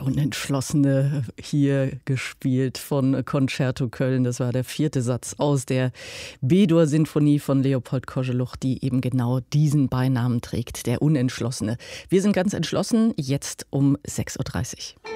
Der Unentschlossene, hier gespielt von Concerto Köln. Das war der 4. Satz aus der B-Dur-Sinfonie von Leopold Koželuch, die eben genau diesen Beinamen trägt, der Unentschlossene. Wir sind ganz entschlossen, jetzt um 6.30 Uhr.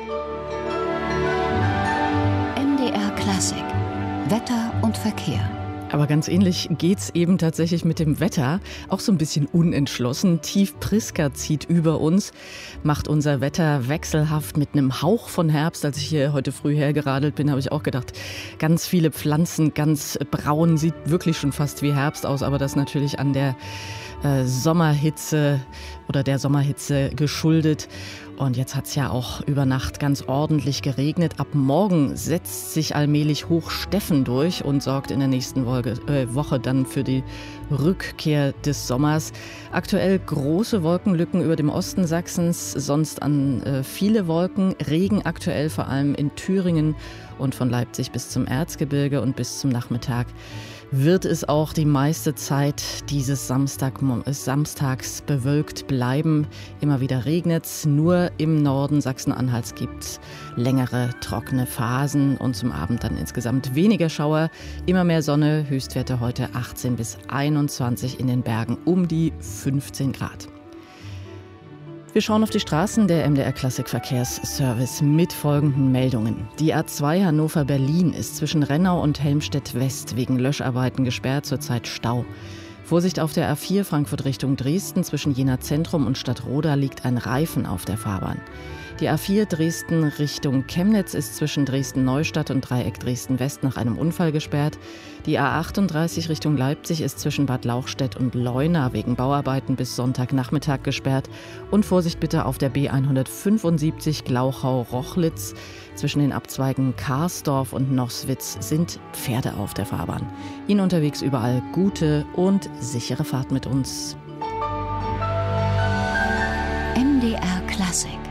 MDR Klassik. Wetter und Verkehr. Aber ganz ähnlich geht's eben tatsächlich mit dem Wetter. Auch so ein bisschen unentschlossen. Tief Priska zieht über uns, macht unser Wetter wechselhaft mit einem Hauch von Herbst. Als ich hier heute früh hergeradelt bin, habe ich auch gedacht, ganz viele Pflanzen, ganz braun, sieht wirklich schon fast wie Herbst aus. Aber das natürlich an der Sommerhitze oder der Sommerhitze geschuldet. Und jetzt hat es ja auch über Nacht ganz ordentlich geregnet. Ab morgen setzt sich allmählich Hochsteffen durch und sorgt in der nächsten Woche dann für die Rückkehr des Sommers. Aktuell große Wolkenlücken über dem Osten Sachsens, sonst an viele Wolken. Regen aktuell vor allem in Thüringen und von Leipzig bis zum Erzgebirge und bis zum Nachmittag wird es auch die meiste Zeit dieses Samstags bewölkt bleiben. Immer wieder regnet es. Nur im Norden Sachsen-Anhalts gibt es längere trockene Phasen und zum Abend dann insgesamt weniger Schauer. Immer mehr Sonne, Höchstwerte heute 18 bis 21, in den Bergen um die 15 Grad. Wir schauen auf die Straßen. Der MDR Klassik Verkehrsservice mit folgenden Meldungen. Die A2 Hannover-Berlin ist zwischen Rennau und Helmstedt-West wegen Löscharbeiten gesperrt, zurzeit Stau. Vorsicht auf der A4 Frankfurt Richtung Dresden, zwischen Jena Zentrum und Stadtroda liegt ein Reifen auf der Fahrbahn. Die A4 Dresden Richtung Chemnitz ist zwischen Dresden-Neustadt und Dreieck Dresden-West nach einem Unfall gesperrt. Die A38 Richtung Leipzig ist zwischen Bad Lauchstädt und Leuna wegen Bauarbeiten bis Sonntagnachmittag gesperrt. Und Vorsicht bitte auf der B175 Glauchau-Rochlitz. Zwischen den Abzweigen Karsdorf und Noßwitz sind Pferde auf der Fahrbahn. Ihnen unterwegs überall gute und sichere Fahrt mit uns. MDR Klassik.